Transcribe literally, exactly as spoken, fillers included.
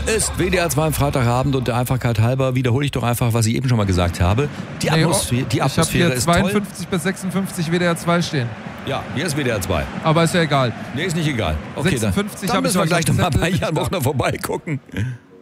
ist W D R zwei am Freitagabend und der Einfachkeit halber wiederhole ich doch einfach, was ich eben schon mal gesagt habe. Die Atmosphäre, die Atmosphäre ist toll. Ich habe hier zweiundfünfzig bis sechsundfünfzig W D R zwei stehen. Ja, hier ist W D R zwei. Aber ist ja egal. Nee, ist nicht egal. Okay, sechsundfünfzig dann, dann müssen wir gleich nochmal bei Jan Jan Bochner vorbeigucken.